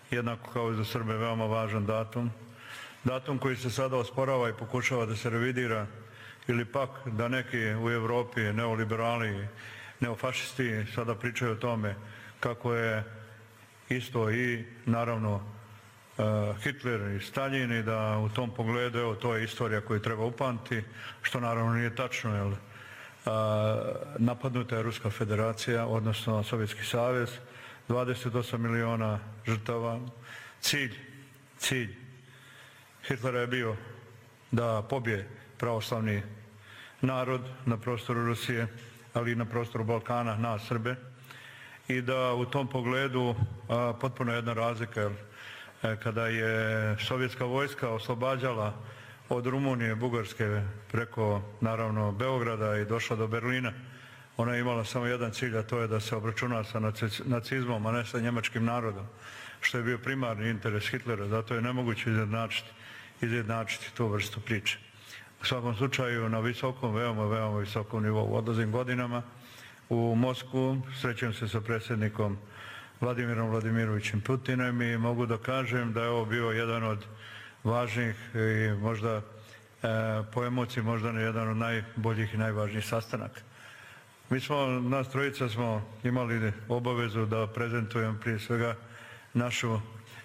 jednako kao i za Srbe veoma važan datum. Datum koji se sada osporava i pokušava da se revidira, ili pak da neki u Evropi neoliberali, neofašisti sada pričaju o tome kako je isto i naravno Hitler i Stalin i da u tom pogledu, evo, to je istorija koju treba upamtiti, što naravno nije tačno, jer napadnuta je Ruska federacija, odnosno Sovjetski savez, 28 miliona žrtava. Cilj Hitlera je bio da pobije pravoslavni narod na prostoru Rusije, ali i na prostoru Balkana, nas Srbe, i da u tom pogledu potpuno jedna razlika, jer kada je sovjetska vojska oslobađala od Rumunije, Bugarske, preko naravno Beograda i došla do Berlina, ona je imala samo jedan cilj, a to je da se obračuna sa nacizmom, a ne sa njemačkim narodom, što je bio primarni interes Hitlera, zato je nemoguće izjednačiti tu vrstu priče. U svakom slučaju na visokom, veoma visokom nivou. Odlazim godinama u Moskvu, srećem se sa predsjednikom Vladimirom Vladimirovićem Putinom i mogu da kažem da je ovo bio jedan od važnih i možda po emociji možda jedan od najboljih i najvažnijih sastanaka. Nas trojica smo imali obavezu da prezentujemo prije svega našu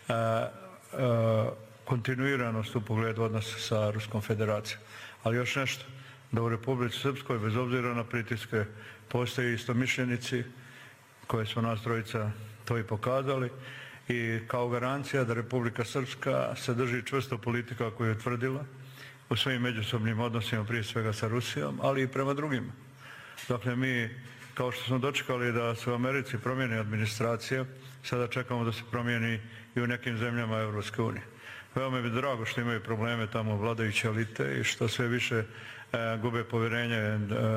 kontinuiranost u pogledu odnosa sa Ruskom federacijom. Ali još nešto, da u Republici Srpskoj, bez obzira na pritiske, postoje istomišljenici koje smo nas trojica to i pokazali i kao garancija da Republika Srpska se drži čvrsto politika koju je utvrdila u svojim međusobnim odnosima, prije svega sa Rusijom, ali i prema drugima. Dakle, mi, kao što smo dočekali da se u Americi promijeni administracija, sada čekamo da se promijeni i u nekim zemljama Evropske unije. Veoma mi je drago što imaju probleme tamo vladajuće elite i što sve više gube povjerenje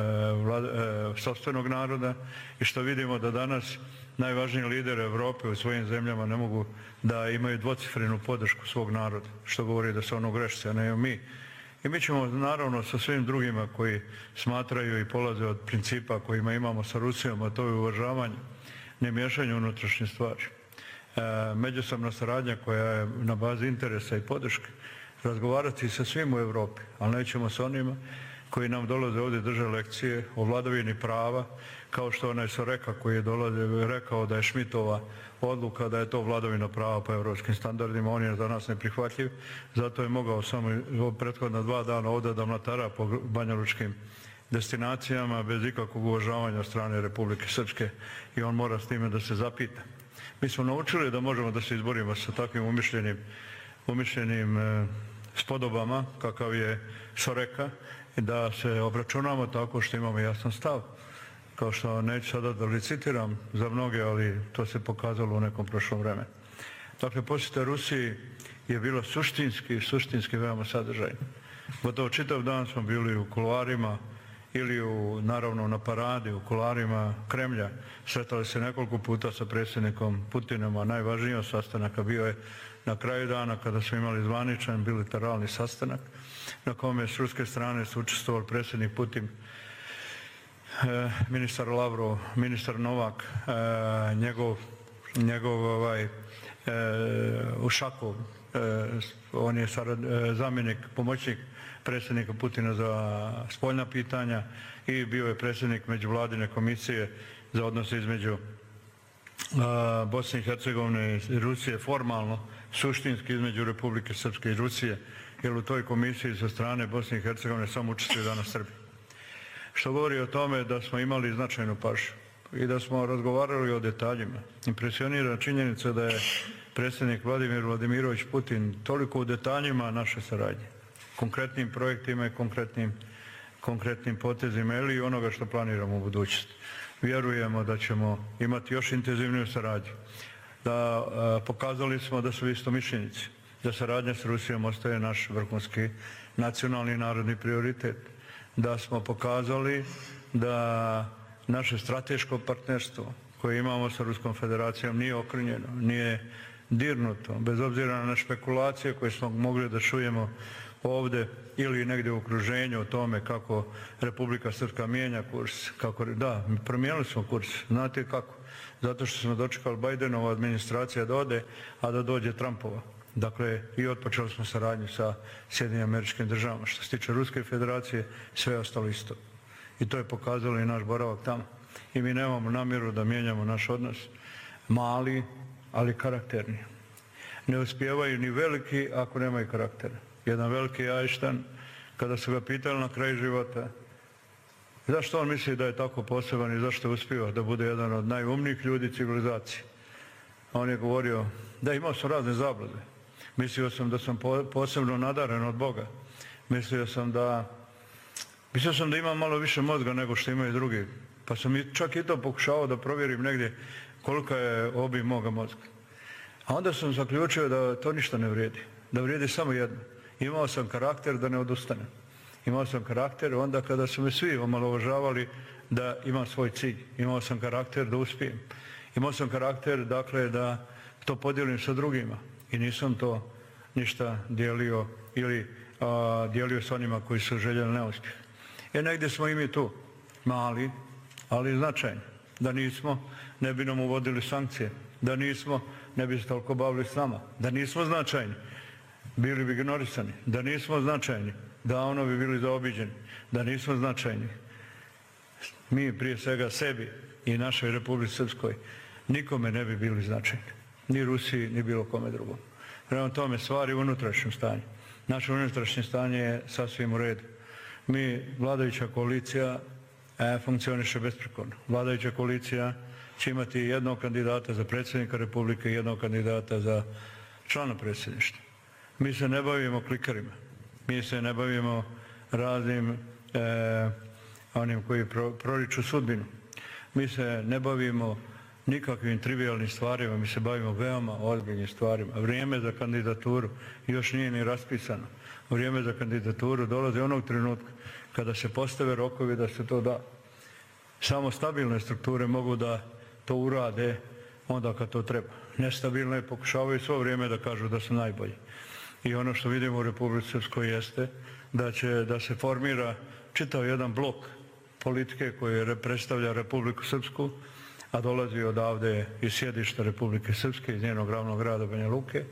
sopstvenog naroda i što vidimo da danas najvažniji lider Evrope u svojim zemljama ne mogu da imaju dvocifrenu podršku svog naroda, što govori da se ono grešci, a ne mi. I mi ćemo naravno sa svim drugima koji smatraju i polaze od principa kojima imamo sa Rusijom, a to je uvažavanje, ne miješanje unutrašnje stvari. Međusobna saradnja koja je na bazi interesa i podrške, razgovarati sa svim u Evropi, ali nećemo sa onima koji nam dolaze ovdje drže lekcije o vladavini prava, kao što onaj Soreka koji je rekao da je Šmitova odluka da je to vladavina prava po evropskim standardima, on je za nas neprihvatljiv, zato je mogao samo prethodna 2 dana ovdje da mlatara po banjalučkim destinacijama bez ikakvog uvažavanja od strane Republike Srpske i on mora s time da se zapita. Mi smo naučili da možemo da se izborimo sa takvim umišljenim spodobama kakav je Soreka i da se obračunamo tako što imamo jasan stav. Kao što neću sada da licitiram za mnoge, ali to se pokazalo u nekom prošlom vremenu. Dakle, posjeta Rusiji je bilo suštinski veoma sadržajno. Gotovo čitav dan smo bili u kuloarima ili naravno na paradi u kuloarima Kremlja. Sretali se nekoliko puta sa predsjednikom Putinom, a najvažniji od sastanaka bio je na kraju dana kada smo imali zvaničan bilateralni sastanak na kome s ruske strane su učestvovali predsjednik Putin, ministar Lavrov, ministar Novak, njegov Ušakov, on je zamjenik, pomoćnik predsjednika Putina za spoljna pitanja i bio je predsjednik međuvladine komisije za odnose između Bosne i Hercegovine i Rusije, formalno, suštinski između Republike Srpske i Rusije, jer u toj komisiji sa strane Bosne i Hercegovine samo učestvuju danas Srbi. Što govori o tome da smo imali značajnu pažnju i da smo razgovarali o detaljima. Impresionira činjenica da je predsjednik Vladimir Vladimirović Putin toliko u detaljima naše saradnje, konkretnim projektima i konkretnim potezima ili onoga što planiramo u budućnosti. Vjerujemo da ćemo imati još intenzivniju saradnju. Pokazali smo da su istomišljenici, da saradnja s Rusijom ostaje naš vrhunski nacionalni i narodni prioritet. Da smo pokazali da naše strateško partnerstvo koje imamo sa Ruskom federacijom nije okrnjeno, nije dirnuto, bez obzira na špekulacije koje smo mogli da čujemo ovdje ili negdje u okruženju o tome kako Republika Srpska mijenja kurs. Da, promijenili smo kurs, znate kako? Zato što smo dočekali Bidenova administracija da ode, a da dođe Trumpova. Dakle, i otpočeli smo saradnju sa Sjedinjenim Američkim Državama. Što se tiče Ruske federacije, sve je ostalo isto. I to je pokazalo i naš boravak tamo. I mi nemamo namjeru da mijenjamo naš odnos. Mali, ali karakterni. Ne uspijevaju ni veliki ako nemaju karaktera. Jedan veliki Einstein, kada su ga pitali na kraju života, zašto on misli da je tako poseban i zašto je uspio da bude jedan od najumnijih ljudi civilizacije? On je govorio da imao sam razne zablude. Mislio sam da sam posebno nadaren od Boga. Mislio sam da imam malo više mozga nego što imaju drugi. Pa sam čak i to pokušao da provjerim negdje kolika je obim moga mozga. A onda sam zaključio da to ništa ne vrijedi. Da vrijedi samo jedno. Imao sam karakter da ne odustanem. Imao sam karakter onda kada su me svi omalovažavali da imam svoj cilj. Imao sam karakter da uspijem. Imao sam karakter, dakle, da to podijelim sa drugima. I nisam to ništa dijelio ili dijelio s onima koji su željeli neuspjeh. Negdje smo i mi tu, mali, ali značajni. Da nismo, ne bi nam uvodili sankcije. Da nismo, ne bi se toliko bavili s nama. Da nismo značajni, bili bi ignorisani. Da nismo značajni, da ono bi bili zaobiđeni. Da nismo značajni, mi prije svega sebi i našoj Republici Srpskoj nikome ne bi bili značajni. Ni Rusiji, ni bilo kome drugom. Prema tome, stvari u unutrašnjem stanju. Naše unutrašnje stanje je sasvim u redu. Mi, vladajuća koalicija, funkcioniše besprekorno. Vladajuća koalicija će imati jednog kandidata za predsjednika Republike i jednog kandidata za člana predsjedništva. Mi se ne bavimo klikerima. Mi se ne bavimo raznim onim koji proriču sudbinu. Mi se ne bavimo nikakvim trivialnim stvarima, mi se bavimo veoma ozbiljnim stvarima. Vrijeme za kandidaturu još nije ni raspisano. Vrijeme za kandidaturu dolazi onog trenutka kada se postave rokovi da se to da. Samo stabilne strukture mogu da to urade onda kad to treba. Nestabilne pokušavaju svo vrijeme da kažu da su najbolji. I ono što vidimo u Republici Srpskoj jeste da se formira čitav jedan blok politike koji predstavlja Republiku Srpsku, a dolazi odavde iz sjedišta Republike Srpske, iz njenog glavnog grada Banja Luke.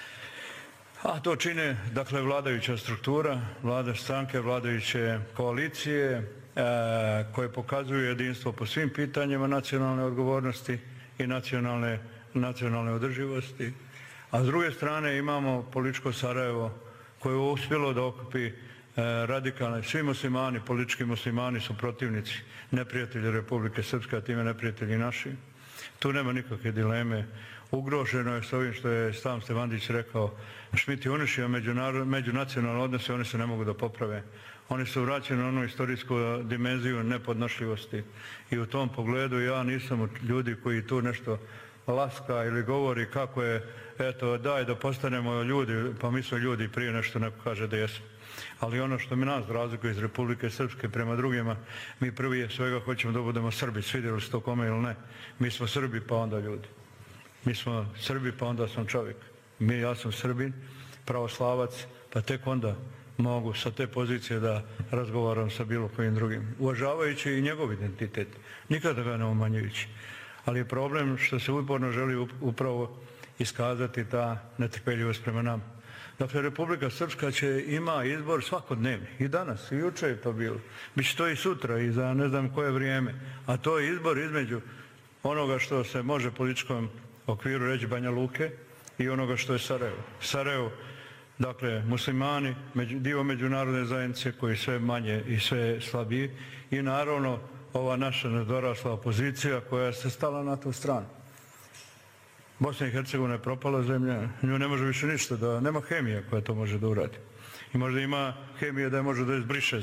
A to čine, dakle, vladajuća struktura, stranke, vladajuće koalicije, koje pokazuju jedinstvo po svim pitanjima nacionalne odgovornosti i nacionalne održivosti. A s druge strane imamo političko Sarajevo koje je uspjelo da okupi radikalne, svi muslimani, politički muslimani su protivnici, neprijatelji Republike Srpske, a time neprijatelji naši. Tu nema nikakve dileme. Ugroženo je s ovim što je Stam Stevandić rekao, Šmit je uništio međunacionalne odnose, oni se ne mogu da poprave. Oni su vraćeni na onu istorijsku dimenziju nepodnošljivosti. I u tom pogledu ja nisam od ljudi koji tu nešto laska ili govori kako je, eto, daj da postanemo ljudi, pa mi smo ljudi prije nešto neko kaže da jesmo. Ali ono što mi nas razlikuje iz Republike Srpske prema drugima, mi prvi svega hoćemo da budemo Srbi, svidjeli se to kome ili ne. Mi smo Srbi pa onda ljudi. Mi smo Srbi pa onda sam čovjek. Ja sam Srbin, pravoslavac, pa tek onda mogu sa te pozicije da razgovaram sa bilo kojim drugim. Uvažavajući i njegov identitet, nikada ga ne umanjujući. Ali je problem što se uporno želi upravo iskazati ta netrpeljivost prema nama. Dakle, Republika Srpska ima izbor svakodnevni. I danas, i juče je to bilo. Biće to i sutra, i za ne znam koje vrijeme. A to je izbor između onoga što se može političkom okviru reći Banja Luke i onoga što je Sarajevo. Sarajevo, dakle, muslimani, dio međunarodne zajednice koji sve manje i sve slabiji i naravno ova naša nedorasla opozicija koja se stala na tu stranu. Bosna i Hercegovina je propala zemlja, nju ne može više ništa, nema hemija koja to može da uradi. I možda ima hemije da je može da izbriše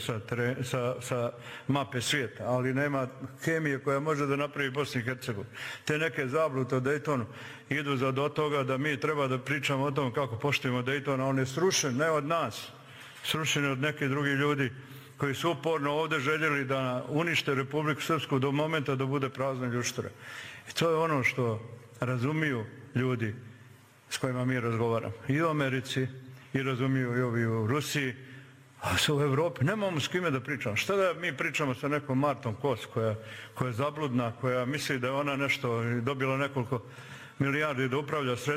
sa mape svijeta, ali nema hemije koja može da napravi Bosni i Hercegovini. Te neke zablute o Daytonu idu do toga da mi treba da pričamo o tom kako poštujemo Dayton, a on je srušen, ne od nas, srušen od nekih drugih ljudi koji su uporno ovdje željeli da unište Republiku Srpsku do momenta da bude prazna ljuštura. I to je ono što razumiju ljudi s kojima mi razgovaramo. I u Americi, i razumiju i ovi u Rusiji, A u Evropi nemamo s kime da pričamo. Šta da mi pričamo sa nekom Martom Kos koja je zabludna, koja misli da je ona nešto dobila nekoliko milijardi da upravlja sredstvima